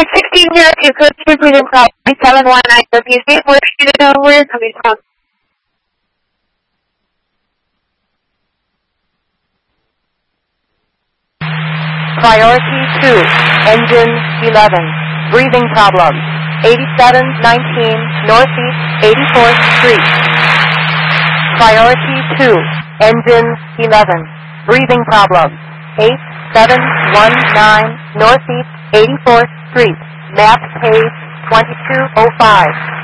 Flight 16 here to code 2, please install 719 WC. Where should you know where you're coming from? Priority 2, engine 11, breathing problems, 8719 Northeast 84th Street. Priority 2, engine 11, breathing problems, 8719 Northeast 84th Street, map page 2205.